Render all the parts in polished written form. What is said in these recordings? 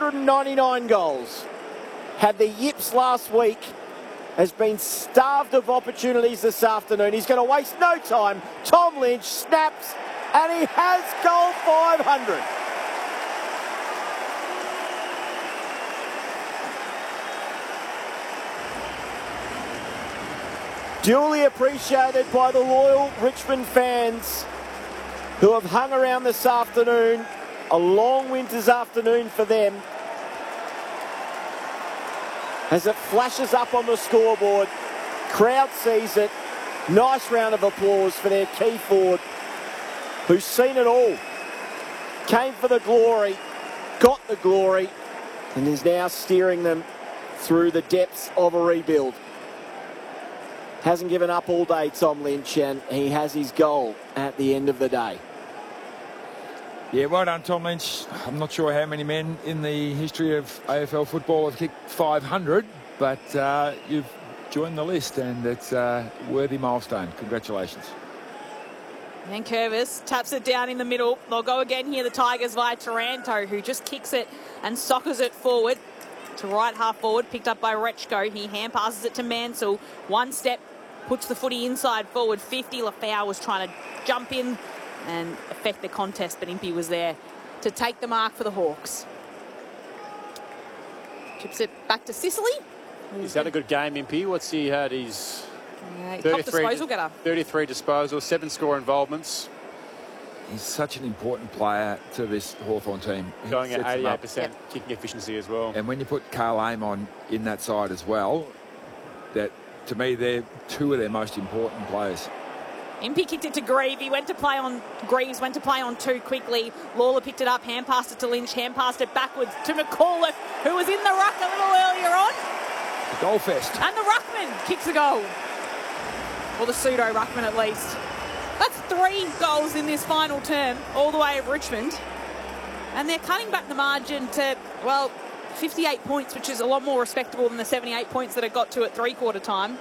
199 goals. Had the yips last week. Has been starved of opportunities this afternoon. He's going to waste no time. Tom Lynch snaps, and he has goal 500. Duly appreciated by the loyal Richmond fans who have hung around this afternoon. A long winter's afternoon for them. As it flashes up on the scoreboard, crowd sees it. Nice round of applause for their key forward, who's seen it all. Came for the glory, got the glory, and is now steering them through the depths of a rebuild. Hasn't given up all day, Tom Lynch, and he has his goal at the end of the day. Yeah, well done, Tom Lynch. I'm not sure how many men in the history of AFL football have kicked 500, but you've joined the list, and it's a worthy milestone. Congratulations. And Curvis taps it down in the middle. They'll go again here, the Tigers, via Taranto, who just kicks it and soccers it forward to right half forward, picked up by Rechko. He hand passes it to Mansell. One step, puts the footy inside forward 50. Lafau was trying to jump in and affect the contest, but Impey was there to take the mark for the Hawks. Chips it back to Sicily. He's had a good game, Impey. What's he had? He's top disposal getter. 33 disposals, 7 score involvements. He's such an important player to this Hawthorn team. Going at 88% kicking efficiency as well. And when you put Carl Aim on in that side as well, that to me they're two of their most important players. Impey kicked it to Greaves. He went to play on Greaves, went to play on 2 quickly. Lawler picked it up, hand passed it to Lynch, hand passed it backwards to McAuliffe, who was in the ruck a little earlier on. The goal fest. And the ruckman kicks a goal. Or the pseudo ruckman at least. That's 3 goals in this final term, all the way of Richmond. And they're cutting back the margin to, well, 58 points, which is a lot more respectable than the 78 points that it got to at three-quarter time.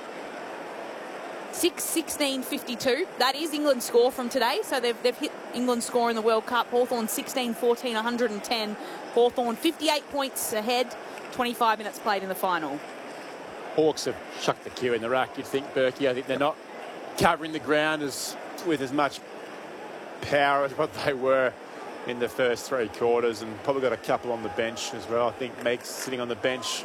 6-16-52. That is England's score from today. So they've hit England's score in the World Cup. Hawthorn 16-14, 110. Hawthorn 58 points ahead. 25 minutes played in the final. Hawks have chucked the queue in the rack, you'd think, Berkey. I think they're not covering the ground with as much power as what they were in the first 3 quarters, and probably got a couple on the bench as well. I think Meeks sitting on the bench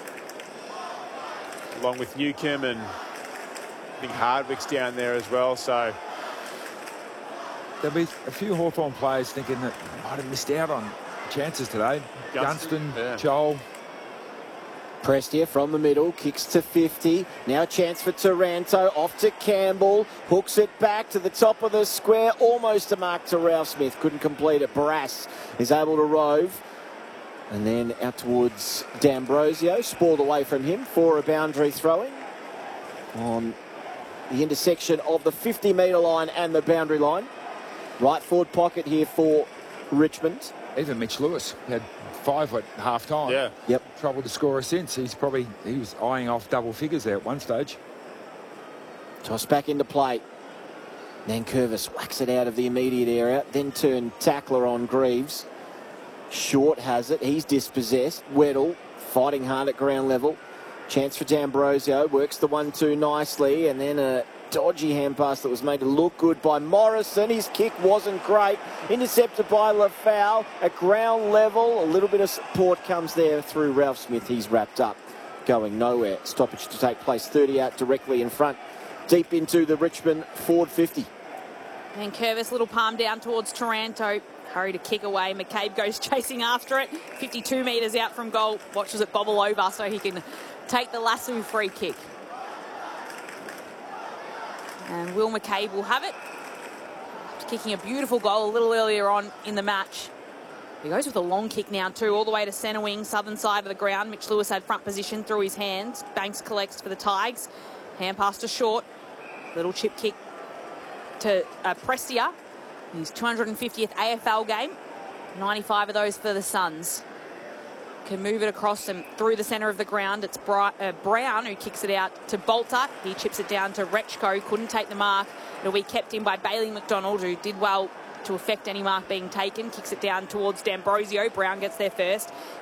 along with Newcomb, and I think Hardwick's down there as well. So there'll be a few Hawthorn players thinking that they might have missed out on chances today. Gunston, Joel. Prestia from the middle, kicks to 50. Now a chance for Taranto, off to Campbell, hooks it back to the top of the square, almost a mark to Ralph Smith, couldn't complete it. Barras is able to rove, and then out towards D'Ambrosio, spoiled away from him for a boundary throw-in on the intersection of the 50-metre line and the boundary line. Right forward pocket here for Richmond. Even Mitch Lewis had 5 at half-time. Yeah. Yep. Troubled to score since. He was eyeing off double figures there at one stage. Toss back into play. Nankervis whacks it out of the immediate area, then turn tackler on Greaves. Short has it. He's dispossessed. Weddle fighting hard at ground level. Chance for D'Ambrosio. Works the 1-2 nicely, and then a dodgy hand pass that was made to look good by Morrison. His kick wasn't great. Intercepted by Lafau at ground level. A little bit of support comes there through Ralph Smith. He's wrapped up, going nowhere. Stoppage to take place. 30 out directly in front, deep into the Richmond forward 50. And Curvis, little palm down towards Taranto. Hurry to kick away. McCabe goes chasing after it. 52 metres out from goal. Watches it bobble over so he can take the Lasso free kick. And Will McCabe will have it. Kicking a beautiful goal a little earlier on in the match. He goes with a long kick now too, all the way to centre wing, southern side of the ground. Mitch Lewis had front position through his hands. Banks collects for the Tigers. Hand pass to Short. Little chip kick to Prestia. His 250th AFL game. 95 of those for the Suns. Can move it across and through the centre of the ground. It's Brown who kicks it out to Bolter. He chips it down to Rechko. Couldn't take the mark. It'll be kept in by Bailey McDonald, who did well to affect any mark being taken. Kicks it down towards D'Ambrosio. Brown gets there first.